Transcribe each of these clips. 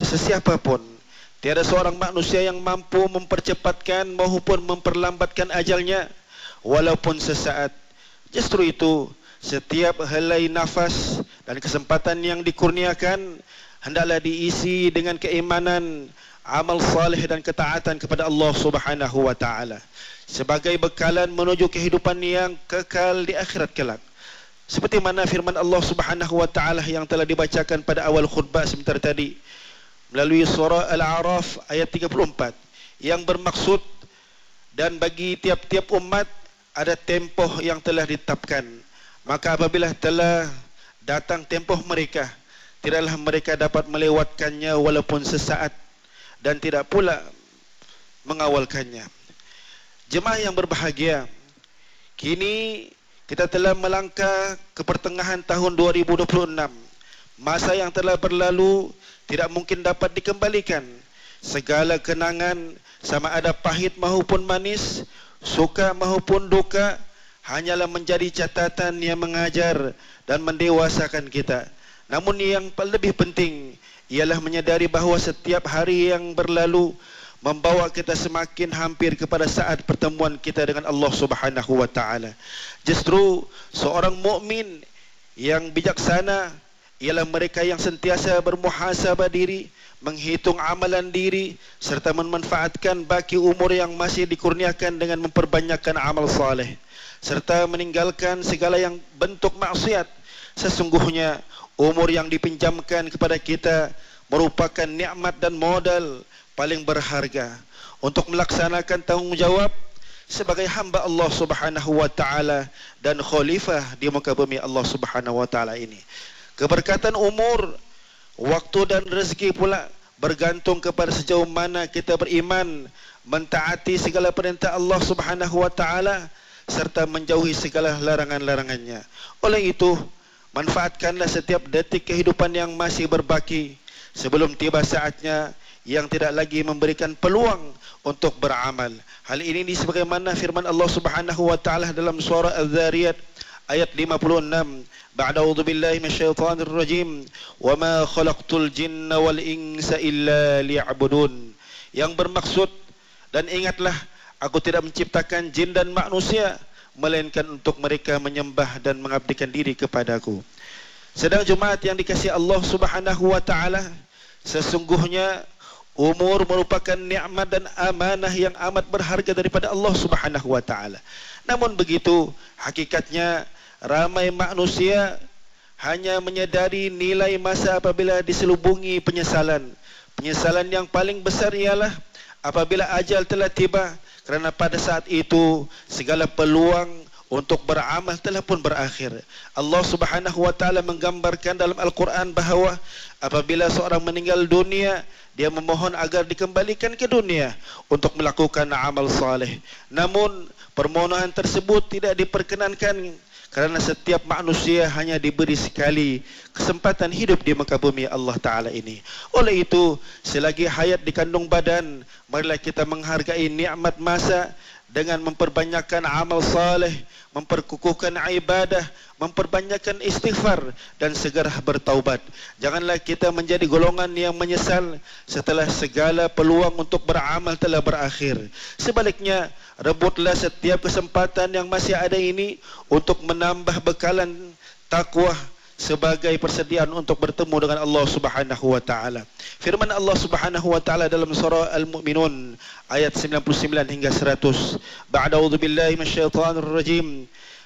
sesiapa pun, tiada seorang manusia yang mampu mempercepatkan maupun memperlambatkan ajalnya walaupun sesaat. Justru itu, setiap helai nafas dan kesempatan yang dikurniakan hendaklah diisi dengan keimanan, amal saleh dan ketaatan kepada Allah Subhanahu wa taala sebagai bekalan menuju kehidupan yang kekal di akhirat kelak. Seperti mana firman Allah Subhanahu wa taala yang telah dibacakan pada awal khutbah sebentar tadi melalui surah Al-A'raf ayat 34 yang bermaksud, dan bagi tiap-tiap umat ada tempoh yang telah ditetapkan, maka apabila telah datang tempoh mereka, tidaklah mereka dapat melewatkannya walaupun sesaat dan tidak pula mengawalkannya. Jemaah yang berbahagia, kini kita telah melangkah ke pertengahan tahun 2026. Masa yang telah berlalu tidak mungkin dapat dikembalikan. Segala kenangan, sama ada pahit maupun manis, suka maupun duka, hanyalah menjadi catatan yang mengajar dan mendewasakan kita. Namun yang lebih penting ialah menyadari bahawa setiap hari yang berlalu membawa kita semakin hampir kepada saat pertemuan kita dengan Allah Subhanahu wa taala. Justru seorang mukmin yang bijaksana ialah mereka yang sentiasa bermuhasabah diri, menghitung amalan diri serta memanfaatkan baki umur yang masih dikurniakan dengan memperbanyakkan amal saleh serta meninggalkan segala yang bentuk maksiat. Sesungguhnya umur yang dipinjamkan kepada kita merupakan nikmat dan modal paling berharga untuk melaksanakan tanggungjawab sebagai hamba Allah Subhanahu wa taala dan khalifah di muka bumi Allah Subhanahu wa taala ini. Keberkatan umur, waktu dan rezeki pula bergantung kepada sejauh mana kita beriman, mentaati segala perintah Allah Subhanahu wa taala serta menjauhi segala larangan-larangannya. Oleh itu, manfaatkanlah setiap detik kehidupan yang masih berbaki sebelum tiba saatnya yang tidak lagi memberikan peluang untuk beramal. Hal ini sebagaimana firman Allah Subhanahu wa taala dalam surah Az-Zariyat ayat 56. Ba'da'udzu billahi minasyaitonir rajim. Wa ma khalaqtul jinna wal insa illa liya'budun. Yang bermaksud, dan ingatlah, aku tidak menciptakan jin dan manusia melainkan untuk mereka menyembah dan mengabdikan diri kepadaku. Sedang jemaat yang dikasihi Allah Subhanahu wa taala, sesungguhnya umur merupakan nikmat dan amanah yang amat berharga daripada Allah Subhanahu wa taala. Namun begitu, hakikatnya ramai manusia hanya menyadari nilai masa apabila diselubungi penyesalan. Penyesalan yang paling besar ialah apabila ajal telah tiba, kerana pada saat itu segala peluang untuk beramal telah pun berakhir. Allah Subhanahu wa taala menggambarkan dalam Al-Quran bahawa apabila seorang meninggal dunia, dia memohon agar dikembalikan ke dunia untuk melakukan amal saleh. Namun permohonan tersebut tidak diperkenankan kerana setiap manusia hanya diberi sekali kesempatan hidup di muka bumi Allah Ta'ala ini. Oleh itu, selagi hayat di kandung badan, marilah kita menghargai nikmat masa dengan memperbanyakkan amal saleh, memperkukuhkan ibadah, memperbanyakkan istighfar dan segera bertaubat. Janganlah kita menjadi golongan yang menyesal setelah segala peluang untuk beramal telah berakhir. Sebaliknya, rebutlah setiap kesempatan yang masih ada ini untuk menambah bekalan takwa sebagai persediaan untuk bertemu dengan Allah Subhanahu wa taala. Firman Allah Subhanahu wa taala dalam surah Al-Mu'minun ayat 99 hingga 100. Ba'da'udzu billahi minasyaitonir rajim.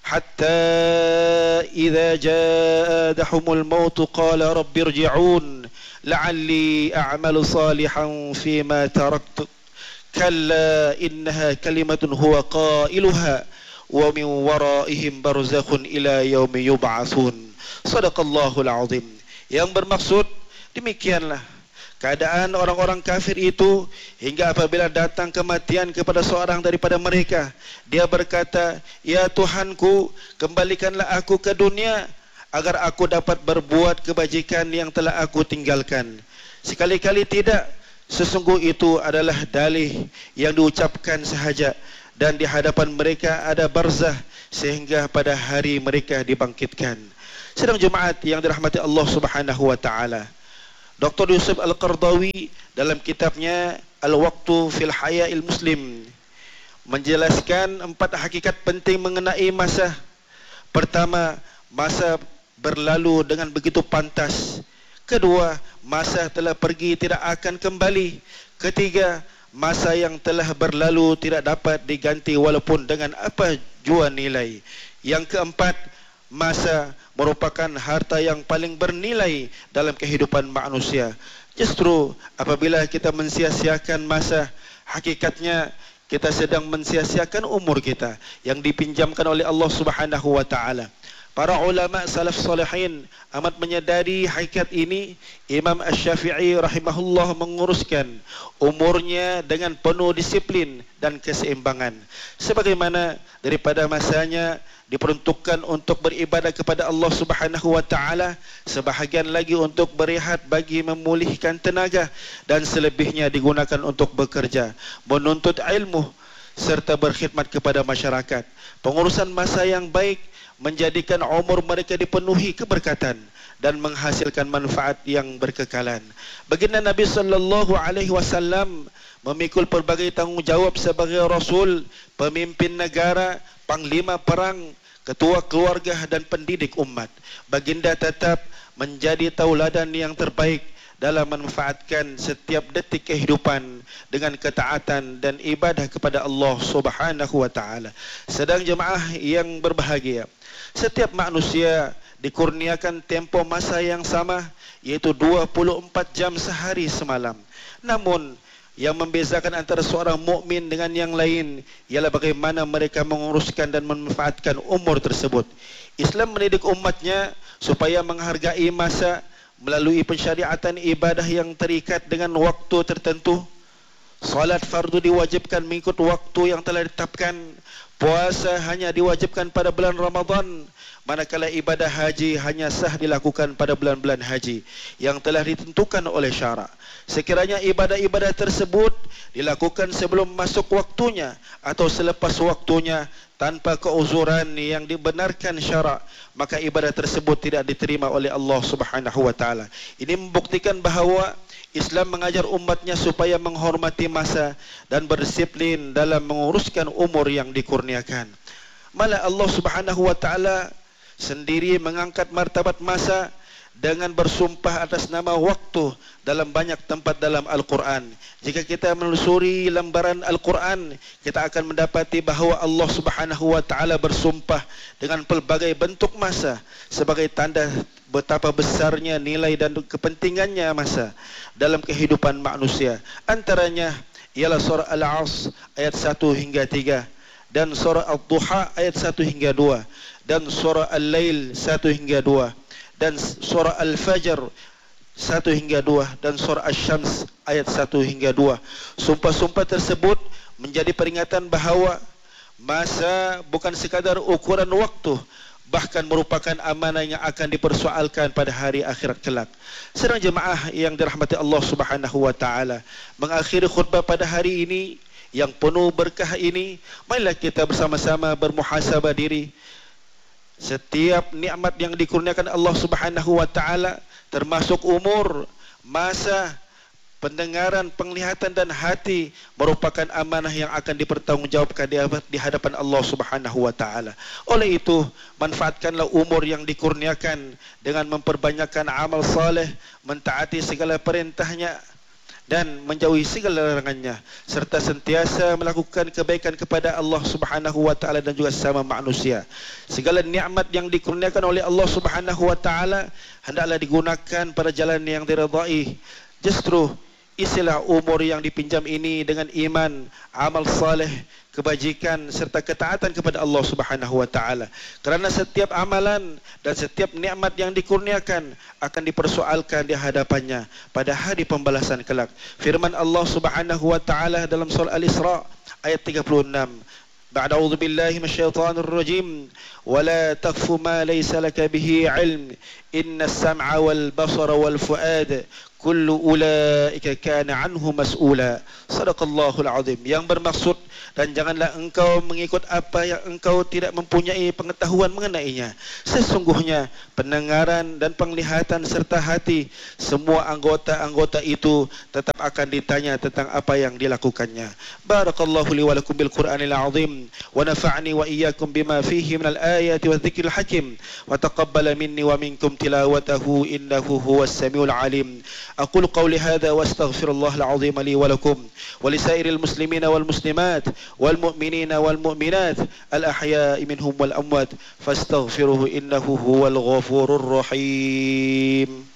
Hatta idza ja'ahumul maut qala rabbi irji'un la'alli a'malu salihan fima taraktu. Kalla innaha kalimatun huwa qailuha wa min waraihim barzakhun ila yaumi yub'atsun. Sadaqallahul azim. Yang bermaksud, demikianlah keadaan orang-orang kafir itu hingga apabila datang kematian kepada seorang daripada mereka, dia berkata, "Ya Tuhanku, kembalikanlah aku ke dunia agar aku dapat berbuat kebajikan yang telah aku tinggalkan." Sekali-kali tidak, sesungguh itu adalah dalih yang diucapkan sahaja, dan di hadapan mereka ada barzah sehingga pada hari mereka dibangkitkan. Sedang jemaat yang dirahmati Allah Subhanahu wa taala, Dr. Yusuf Al-Qardawi dalam kitabnya Al-Waqtu fil Haya'il Muslim menjelaskan 4 hakikat penting mengenai masa. Pertama, masa berlalu dengan begitu pantas. Kedua, masa telah pergi tidak akan kembali. Ketiga, masa yang telah berlalu tidak dapat diganti walaupun dengan apa jua nilai. Yang keempat, masa merupakan harta yang paling bernilai dalam kehidupan manusia. Justru apabila kita mensia-siakan masa, hakikatnya kita sedang mensia-siakan umur kita yang dipinjamkan oleh Allah Subhanahu wa taala. Para ulama salaf salihin amat menyadari hakikat ini. Imam Asy-Syafi'i rahimahullah menguruskan umurnya dengan penuh disiplin dan keseimbangan. Sebagaimana daripada masanya diperuntukkan untuk beribadah kepada Allah Subhanahu wa taala, sebahagian lagi untuk berehat bagi memulihkan tenaga, dan selebihnya digunakan untuk bekerja, menuntut ilmu serta berkhidmat kepada masyarakat. Pengurusan masa yang baik menjadikan umur mereka dipenuhi keberkatan dan menghasilkan manfaat yang berkekalan. Baginda Nabi sallallahu alaihi wasallam memikul pelbagai tanggungjawab sebagai rasul, pemimpin negara, panglima perang, ketua keluarga dan pendidik umat. Baginda tetap menjadi tauladan yang terbaik dalam memanfaatkan setiap detik kehidupan dengan ketaatan dan ibadah kepada Allah Subhanahu wa taala. Sedang jemaah yang berbahagia, setiap manusia dikurniakan tempo masa yang sama, yaitu 24 jam sehari semalam. Namun yang membezakan antara seorang mukmin dengan yang lain ialah bagaimana mereka menguruskan dan memanfaatkan umur tersebut. Islam mendidik umatnya supaya menghargai masa melalui pensyariatan ibadah yang terikat dengan waktu tertentu. Salat fardu diwajibkan mengikut waktu yang telah ditetapkan. Puasa hanya diwajibkan pada bulan Ramadan, manakala ibadah haji hanya sah dilakukan pada bulan-bulan haji yang telah ditentukan oleh syarak. Sekiranya ibadah-ibadah tersebut dilakukan sebelum masuk waktunya atau selepas waktunya tanpa keuzuran yang dibenarkan syarak, maka ibadah tersebut tidak diterima oleh Allah Subhanahu wa taala. Ini membuktikan bahawa Islam mengajar umatnya supaya menghormati masa dan berdisiplin dalam menguruskan umur yang dikurniakan. Malah Allah Subhanahu wa taala sendiri mengangkat martabat masa dengan bersumpah atas nama waktu dalam banyak tempat dalam Al-Quran. Jika kita menelusuri lembaran Al-Quran, kita akan mendapati bahawa Allah Subhanahu wa taala bersumpah dengan pelbagai bentuk masa sebagai tanda betapa besarnya nilai dan kepentingannya masa dalam kehidupan manusia. Antaranya ialah surah Al-As ayat 1 hingga 3, dan surah Al-Duha ayat 1 hingga 2, dan surah Al-Lail 1 hingga 2, dan surah Al-Fajr 1 hingga 2, dan surah Asy-Syams ayat 1 hingga 2. Sumpah-sumpah tersebut menjadi peringatan bahawa masa bukan sekadar ukuran waktu, bahkan merupakan amanah yang akan dipersoalkan pada hari akhirat kelak. Sedang jemaah yang dirahmati Allah Subhanahu wa taala, mengakhiri khutbah pada hari ini yang penuh berkah ini, marilah kita bersama-sama bermuhasabah diri. Setiap nikmat yang dikurniakan Allah Subhanahu wa taala, termasuk umur, masa, pendengaran, penglihatan dan hati, merupakan amanah yang akan dipertanggungjawabkan di hadapan Allah Subhanahu wa taala. Oleh itu, manfaatkanlah umur yang dikurniakan dengan memperbanyakkan amal saleh, mentaati segala perintahnya dan menjauhi segala larangannya, serta sentiasa melakukan kebaikan kepada Allah Subhanahu wa taala dan juga sesama manusia. Segala nikmat yang dikurniakan oleh Allah Subhanahu wa taala hendaklah digunakan pada jalan yang diridai. Justru isilah umur yang dipinjam ini dengan iman, amal saleh, kebajikan serta ketaatan kepada Allah Subhanahu wa taala. Kerana setiap amalan dan setiap nikmat yang dikurniakan akan dipersoalkan di hadapannya pada hari pembalasan kelak. Firman Allah Subhanahu wa taala dalam surah Al-Isra ayat 36. Ba'da a'udzu billahi minasyaitonir rajim. Wala taqfu ma laysa laka bihi 'ilm. Innas sam'a wal basara wal fu'ad kullu ulaika kana anhu mas'ula. Sadaqallahul azim. Yang bermaksud, dan janganlah engkau mengikut apa yang engkau tidak mempunyai pengetahuan mengenainya. Sesungguhnya pendengaran dan penglihatan serta hati, semua anggota-anggota itu tetap akan ditanya tentang apa yang dilakukannya. Barakallahu li wa lakum bil Qur'anil azim wa nafa'ni wa iyyakum bima fihi minal ayati wadh-dhikril hakim wa taqabbala minni wa minkum tilawatahu innahu huwas samiul alim. Aqulu qawli hadha wa astaghfirullahal azim li wa lakum wa lisairil muslimina wal muslimat wal mu'minina wal mu'minat al ahya'i minhum wal amwat fastaghfiruhu innahu huwal ghafurur rahim.